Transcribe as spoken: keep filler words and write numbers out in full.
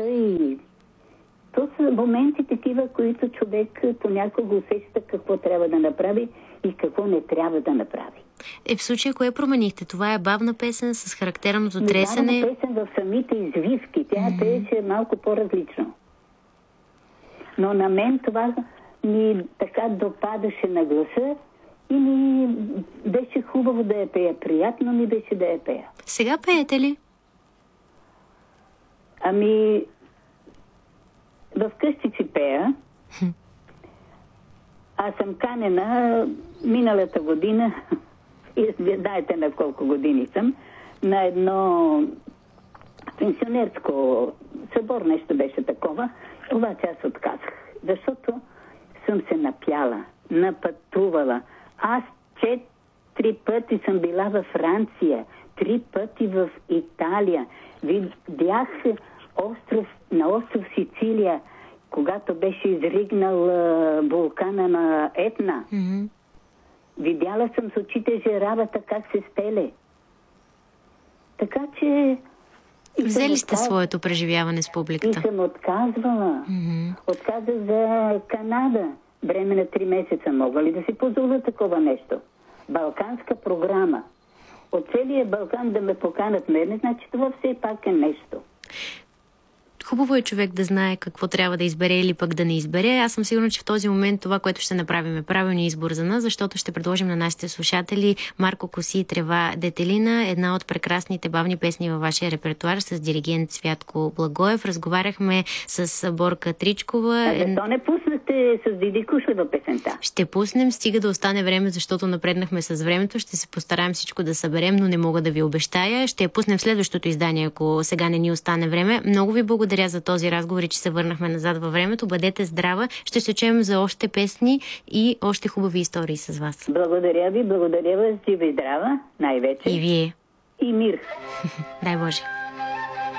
и то са моменти такива, които човек понякога усеща какво трябва да направи и какво не трябва да направи. Е, в случая, кое променихте? Това е бавна песен с характерното тресене? Бавна песен в самите извивки. Тя mm-hmm. пееше малко по-различно. Но на мен това ми така допадаше на гласа и ми беше хубаво да я пея. Приятно ми беше да я пея. Сега пеете ли? Ами, в къщи си пея. Аз съм канена миналата година, и знаете на колко години съм, на едно пенсионерско събор, нещо беше такова, обаче аз отказах, защото съм се напяла, напътувала. Аз четири пъти съм била във Франция, три пъти в Италия. Видях остров, на остров Сицилия, когато беше изригнал а, вулкана на Етна. Mm-hmm. Видяла съм с очите жеравата как се стеле. Така че... Взели сте отказ... своето преживяване с публиката. И съм отказвала. Mm-hmm. Отказах за Канада. Време на три месеца. Мога ли да си позволя такова нещо? Балканска програма. От целия Балкан да ме поканат мене, значи това все пак е нещо. Хубаво е човек да знае какво трябва да избере или пък да не избере. Аз съм сигурна, че в този момент това, което ще направим, е правилният избор за нас, защото ще предложим на нашите слушатели Марко Коси и Трева Детелина, една от прекрасните бавни песни във вашия репертуар с диригент Цвятко Благоев. Разговаряхме с Борка Тричкова. А защо не пуснахте с Диди Кушлева песента? Ще пуснем, стига да остане време, защото напреднахме с времето. Ще се постараем всичко да съберем, но не мога да ви обещая. Ще я пуснем в следващото издание, ако сега не ни остане време. Много ви благодаря за този разговор и че се върнахме назад във времето. Бъдете здрава. Ще се чуем за още песни и още хубави истории с вас. Благодаря ви, благодаря ви. Жива и здрава, най-вече. И вие. И мир. Дай Боже.